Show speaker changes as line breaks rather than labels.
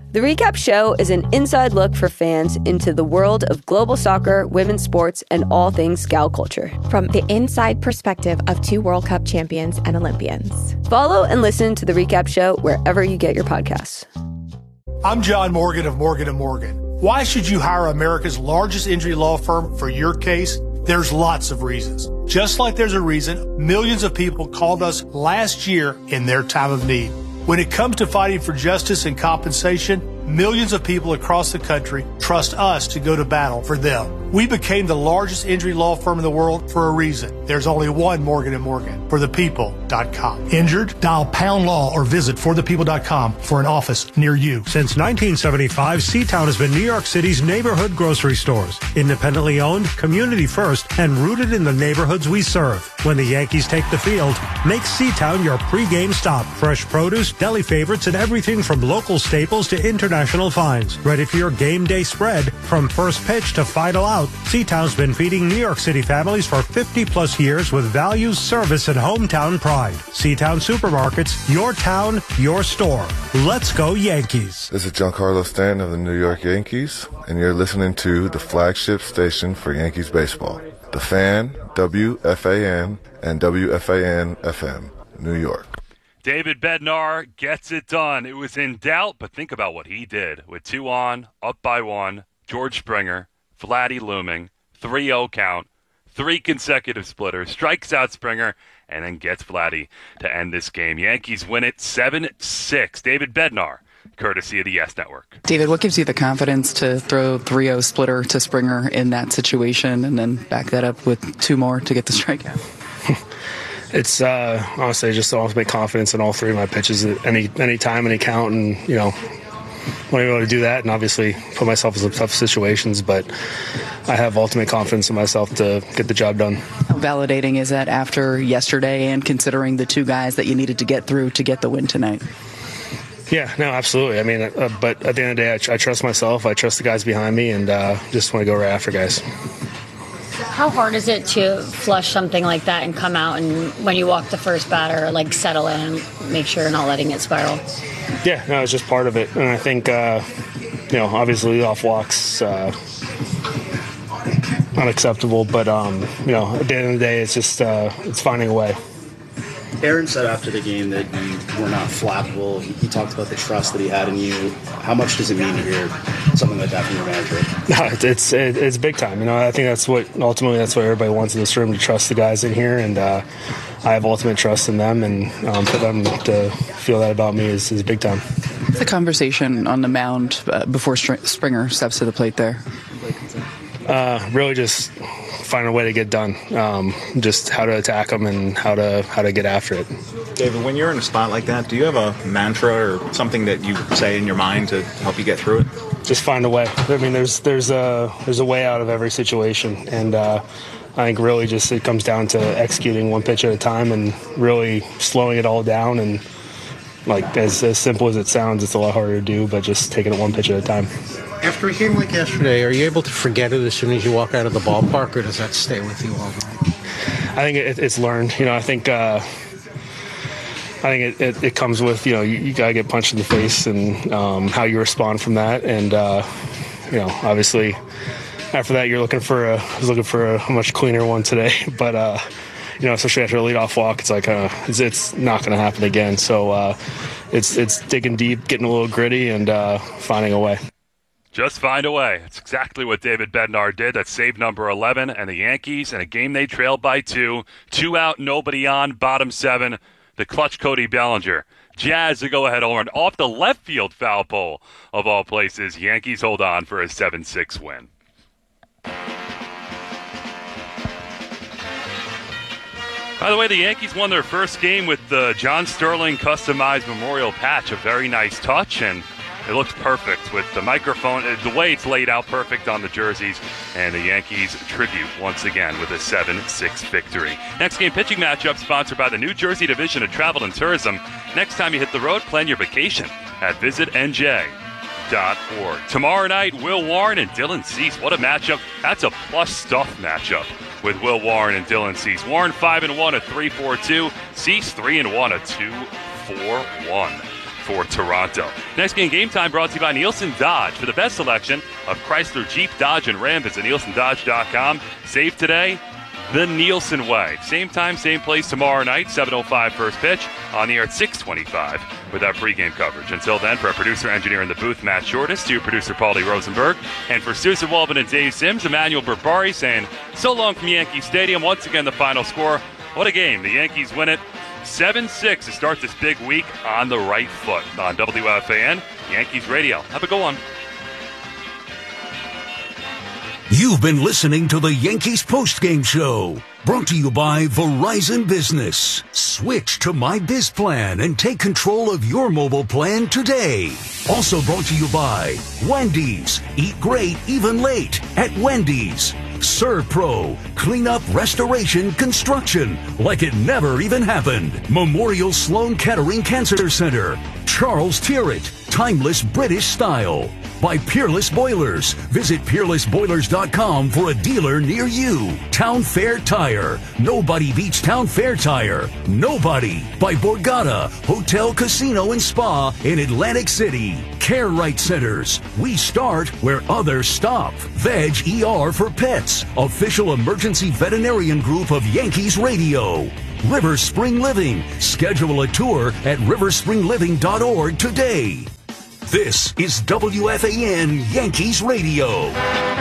The Recap Show is an inside look for fans into the world of global soccer, women's sports, and all things gal culture.
From the inside perspective of 2 World Cup champions and Olympians.
Follow and listen to The Recap Show wherever you get your podcasts.
I'm John Morgan of Morgan & Morgan. Why should you hire America's largest injury law firm for your case? There's lots of reasons. Just like there's a reason millions of people called us last year in their time of need. When it comes to fighting for justice and compensation, millions of people across the country trust us to go to battle for them. We became the largest injury law firm in the world for a reason. There's only one Morgan & Morgan, forthepeople.com. Injured? Dial pound law or visit forthepeople.com for an office near you.
Since 1975, C-Town has been New York City's neighborhood grocery stores. Independently owned, community first, and rooted in the neighborhoods we serve. When the Yankees take the field, make C-Town your pregame stop. Fresh produce, deli favorites, and everything from local staples to international finds. Ready for your game day spread. From first pitch to final out, C-Town's been feeding New York City families for 50-plus years with values, service, and hometown pride. C-Town Supermarkets, your town, your store. Let's go Yankees.
This is Giancarlo Stanton of the New York Yankees, and you're listening to the flagship station for Yankees baseball. The Fan, WFAN, and WFAN-FM, New York.
David Bednar gets it done. It was in doubt, but think about what he did. With 2 on, up by 1, George Springer, Vladdy looming, 3-0 count, 3 consecutive splitters, strikes out Springer, and then gets Vladdy to end this game. Yankees win it 7-6. David Bednar, courtesy of the Yes Network.
David, what gives you the confidence to throw 3-0 splitter to Springer in that situation and then back that up with 2 more to get the strikeout?
It's honestly just always make confidence in all 3 of my pitches at any time, any count, and want to be able to do that and obviously put myself in some tough situations, but I have ultimate confidence in myself to get the job done.
How validating is that after yesterday and considering the 2 guys that you needed to get through to get the win tonight?
Yeah, no, absolutely. I mean, but at the end of the day, I trust myself. I trust the guys behind me, and just want to go right after guys.
How hard is it to flush something like that and come out and when you walk the first batter, like settle in and make sure you're not letting it spiral?
Yeah, no, it's just part of it. And I think, obviously off walks, unacceptable. But, at the end of the day, it's just it's finding a way.
Aaron said after the game that you were not flappable. He talked about the trust that he had in you. How much does it mean to hear something like that from your manager?
No, it's big time. I think that's what everybody wants in this room, to trust the guys in here, and I have ultimate trust in them, and for them to feel that about me is big time.
The conversation on the mound before Springer steps to the plate there.
Really just find a way to get done, just how to attack them and how to get after it.
David, when you're in a spot like that, do you have a mantra or something that you say in your mind to help you get through it?
Just find a way. I mean, there's a way out of every situation, and I think really just it comes down to executing one pitch at a time and really slowing it all down. And like as simple as it sounds, it's a lot harder to do, but just taking it one pitch at a time.
After a game like yesterday, are you able to forget it as soon as you walk out of the ballpark, or does that stay with you all night?
I think it's learned. I think it comes with you gotta get punched in the face and how you respond from that, and obviously after that I was looking for a much cleaner one today, but especially after a leadoff walk, it's like it's not going to happen again. So it's digging deep, getting a little gritty, and finding a way.
Just find a way. It's exactly what David Bednar did. That's save number 11, and the Yankees, in a game they trailed by 2 out, nobody on, bottom 7, the clutch Cody Bellinger. Jazz the go-ahead home run off the left field foul pole, of all places. Yankees hold on for a 7-6 win. By the way, the Yankees won their first game with the John Sterling customized memorial patch, a very nice touch, and it looks perfect with the microphone, the way it's laid out perfect on the jerseys, and the Yankees tribute once again with a 7-6 victory. Next game pitching matchup sponsored by the New Jersey Division of Travel and Tourism. Next time you hit the road, plan your vacation at visitnj.org. Tomorrow night, Will Warren and Dylan Cease. What a matchup. That's a plus stuff matchup with Will Warren and Dylan Cease. Warren 5-1 at 3.42. Cease 3-1 at 2.41. for Toronto. Next game time brought to you by Nielsen Dodge. For the best selection of Chrysler, Jeep, Dodge, and Ram, visit nielsendodge.com. Save today the Nielsen way. Same time, same place tomorrow night, 7:05 first pitch, on the air at 6:25 with our pregame coverage. Until then, for our producer, engineer in the booth, Matt Shortis, to producer Paulie Rosenberg, and for Susan Walbin and Dave Sims, Emmanuel Berbari saying so long from Yankee Stadium. Once again, the final score. What a game. The Yankees win it 7-6 to start this big week on the right foot. On WFAN, Yankees Radio. Have a good one.
You've been listening to the Yankees postgame show, brought to you by Verizon Business. Switch to My Biz Plan and take control of your mobile plan today. Also brought to you by Wendy's. Eat great, even late at Wendy's. Serve Pro, clean up, restoration, construction, like it never even happened. Memorial Sloan Kettering Cancer Center. Charles Tyrrett, timeless British style. By Peerless Boilers. Visit peerlessboilers.com for a dealer near you. Town Fair Tire. Nobody beats Town Fair Tire. Nobody. By Borgata, Hotel, Casino, and Spa in Atlantic City. Care Right Centers. We start where others stop. Veg ER for Pets. Official emergency veterinarian group of Yankees Radio. River Spring Living. Schedule a tour at riverspringliving.org today. This is WFAN Yankees Radio.